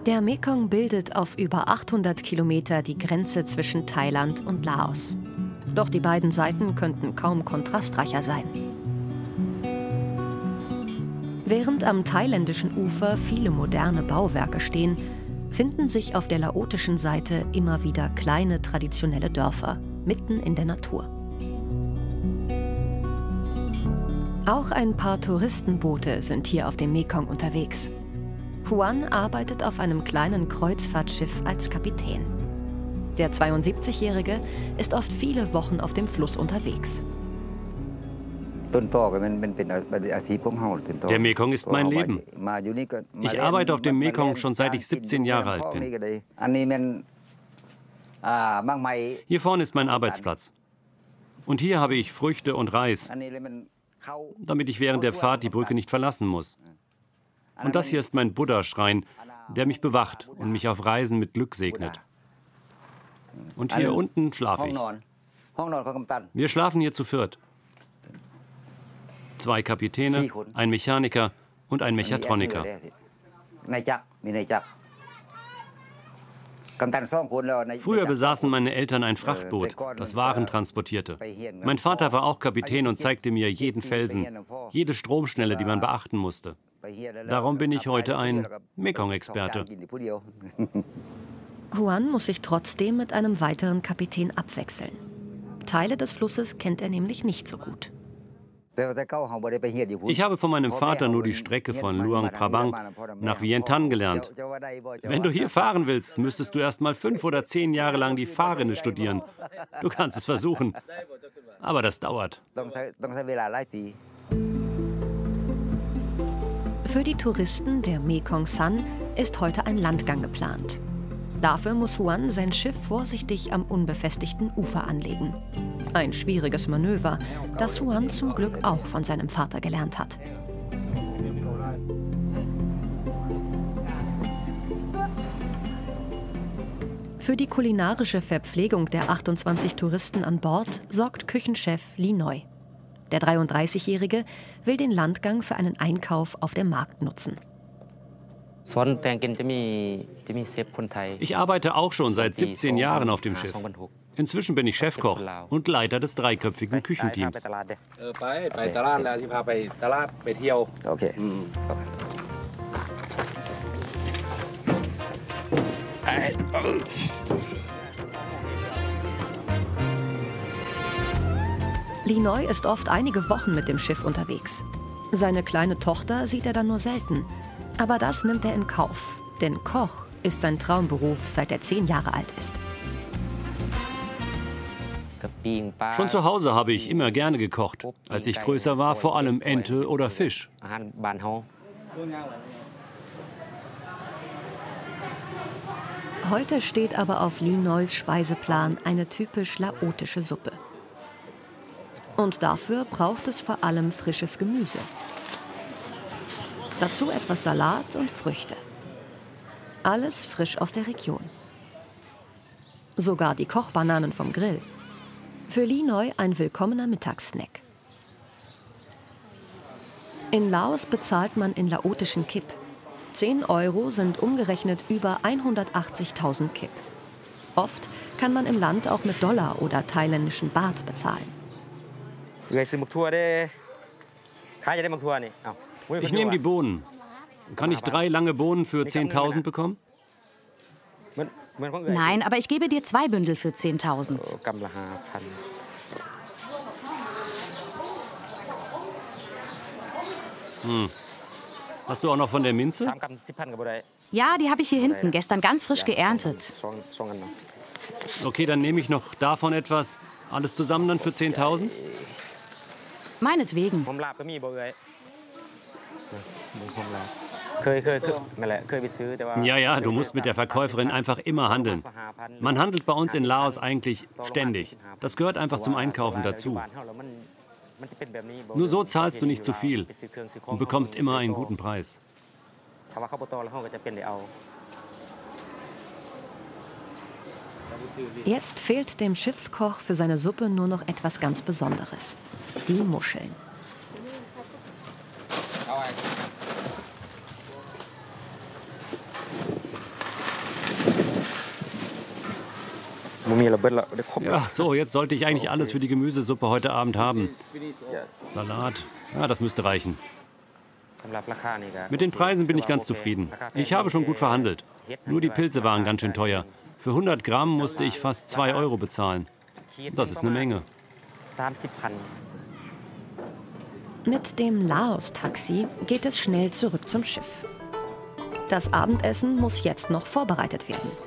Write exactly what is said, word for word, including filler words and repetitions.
Der Mekong bildet auf über achthundert Kilometer die Grenze zwischen Thailand und Laos. Doch die beiden Seiten könnten kaum kontrastreicher sein. Während am thailändischen Ufer viele moderne Bauwerke stehen, finden sich auf der laotischen Seite immer wieder kleine traditionelle Dörfer, mitten in der Natur. Auch ein paar Touristenboote sind hier auf dem Mekong unterwegs. Juan arbeitet auf einem kleinen Kreuzfahrtschiff als Kapitän. Der zweiundsiebzigjährige ist oft viele Wochen auf dem Fluss unterwegs. Der Mekong ist mein Leben. Ich arbeite auf dem Mekong schon seit ich siebzehn Jahre alt bin. Hier vorne ist mein Arbeitsplatz. Und hier habe ich Früchte und Reis, damit ich während der Fahrt die Brücke nicht verlassen muss. Und das hier ist mein Buddha-Schrein, der mich bewacht und mich auf Reisen mit Glück segnet. Und hier unten schlafe ich. Wir schlafen hier zu viert. Zwei Kapitäne, ein Mechaniker und ein Mechatroniker. Früher besaßen meine Eltern ein Frachtboot, das Waren transportierte. Mein Vater war auch Kapitän und zeigte mir jeden Felsen, jede Stromschnelle, die man beachten musste. Darum bin ich heute ein Mekong-Experte. Juan muss sich trotzdem mit einem weiteren Kapitän abwechseln. Teile des Flusses kennt er nämlich nicht so gut. Ich habe von meinem Vater nur die Strecke von Luang Prabang nach Vientiane gelernt. Wenn du hier fahren willst, müsstest du erst mal fünf oder zehn Jahre lang die Fahrrinne studieren. Du kannst es versuchen, aber das dauert. Für die Touristen der Mekong Sun ist heute ein Landgang geplant. Dafür muss Juan sein Schiff vorsichtig am unbefestigten Ufer anlegen. Ein schwieriges Manöver, das Juan zum Glück auch von seinem Vater gelernt hat. Für die kulinarische Verpflegung der achtundzwanzig Touristen an Bord sorgt Küchenchef Lee Noi. Der dreiunddreißigjährige will den Landgang für einen Einkauf auf dem Markt nutzen. Ich arbeite auch schon seit siebzehn Jahren auf dem Schiff. Inzwischen bin ich Chefkoch und Leiter des dreiköpfigen Küchenteams. Okay. Lee Noi ist oft einige Wochen mit dem Schiff unterwegs. Seine kleine Tochter sieht er dann nur selten. Aber das nimmt er in Kauf, denn Koch ist sein Traumberuf, seit er zehn Jahre alt ist. Schon zu Hause habe ich immer gerne gekocht. Als ich größer war, vor allem Ente oder Fisch. Heute steht aber auf Lee Nois Speiseplan eine typisch laotische Suppe. Und dafür braucht es vor allem frisches Gemüse. Dazu etwas Salat und Früchte. Alles frisch aus der Region. Sogar die Kochbananen vom Grill. Für Lee Noi ein willkommener Mittagssnack. In Laos bezahlt man in laotischen Kip. zehn Euro sind umgerechnet über hundertachtzigtausend Kip. Oft kann man im Land auch mit Dollar oder thailändischen Baht bezahlen. Ich nehme die Bohnen. Kann ich drei lange Bohnen für zehntausend bekommen? Nein, aber ich gebe dir zwei Bündel für zehntausend. Hm. Hast du auch noch von der Minze? Ja, die habe ich hier hinten, gestern ganz frisch geerntet. Okay, dann nehme ich noch davon etwas. Alles zusammen dann für zehntausend? Meinetwegen. Ja, ja, du musst mit der Verkäuferin einfach immer handeln. Man handelt bei uns in Laos eigentlich ständig. Das gehört einfach zum Einkaufen dazu. Nur so zahlst du nicht zu viel und bekommst immer einen guten Preis. Jetzt fehlt dem Schiffskoch für seine Suppe nur noch etwas ganz Besonderes: die Muscheln. Ja, so, jetzt sollte ich eigentlich alles für die Gemüsesuppe heute Abend haben. Salat, ja, das müsste reichen. Mit den Preisen bin ich ganz zufrieden. Ich habe schon gut verhandelt. Nur die Pilze waren ganz schön teuer. Für hundert Gramm musste ich fast zwei Euro bezahlen. Das ist eine Menge. Mit dem Laos-Taxi geht es schnell zurück zum Schiff. Das Abendessen muss jetzt noch vorbereitet werden.